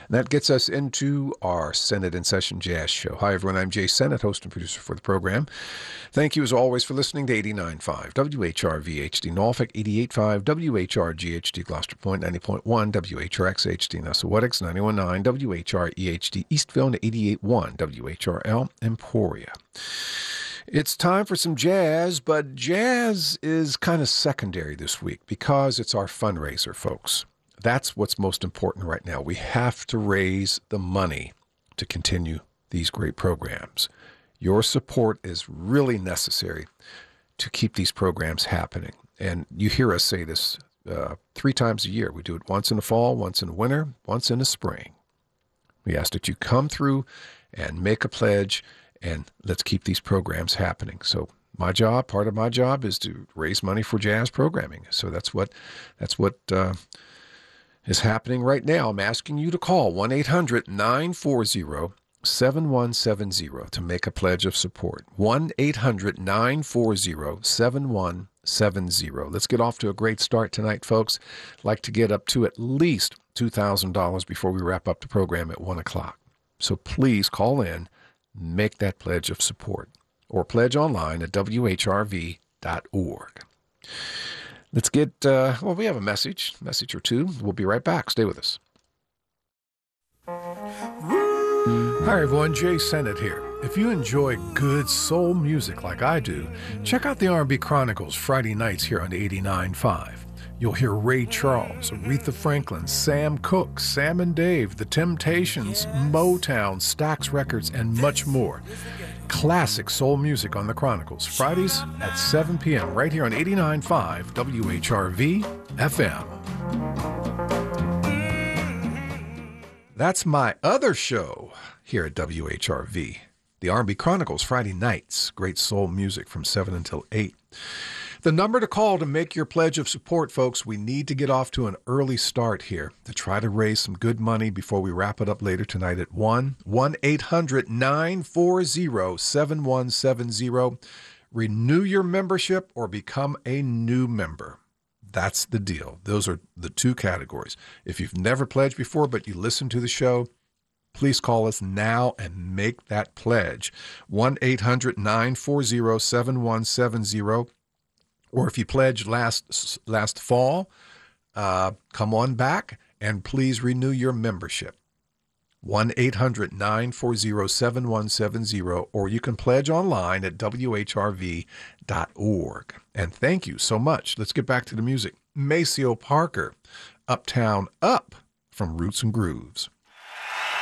And that gets us into our Senate in Session Jazz Show. Hi, everyone. I'm Jay Sennett, host and producer for the program. Thank you, as always, for listening to 89.5 WHRV HD Norfolk, 88.5 WHRG HD Gloucester Point, 90.1 WHRX HD Nessawetix, 91.9 WHRE HD Eastville, and 88.1 WHRL Emporia. It's time for some jazz, but jazz is kind of secondary this week because it's our fundraiser, folks. That's what's most important right now. We have to raise the money to continue these great programs. Your support is really necessary to keep these programs happening. And you hear us say this 3 times a year. We do it once in the fall, once in the winter, once in the spring. We ask that you come through and make a pledge, and let's keep these programs happening. So part of my job is to raise money for jazz programming. So that's what is happening right now. I'm asking you to call 1-800-940-7170 to make a pledge of support. 1-800-940-7170. Let's get off to a great start tonight, folks. I'd like to get up to at least $2,000 before we wrap up the program at 1 o'clock. So please call in, make that pledge of support, or pledge online at whrv.org. Let's get, we have a message or two. We'll be right back. Stay with us. Hi, everyone. Jay Sennett here. If you enjoy good soul music like I do, check out the R&B Chronicles Friday nights here on 89.5. You'll hear Ray Charles, Aretha Franklin, Sam Cooke, Sam and Dave, The Temptations, Motown, Stax Records, and much more. Classic soul music on the Chronicles, Fridays at 7 p.m. right here on 89.5 WHRV FM. That's my other show here at WHRV, the R&B Chronicles, Friday nights. Great soul music from 7 until 8. The number to call to make your pledge of support, folks, we need to get off to an early start here to try to raise some good money before we wrap it up later tonight at 1-800-940-7170. Renew your membership or become a new member. That's the deal. Those are the two categories. If you've never pledged before, but you listen to the show, please call us now and make that pledge. 1-800-940-7170. Or if you pledged last fall, come on back and please renew your membership. 1-800-940-7170, or you can pledge online at whrv.org. And thank you so much. Let's get back to the music. Maceo Parker, Uptown Up from Roots and Grooves.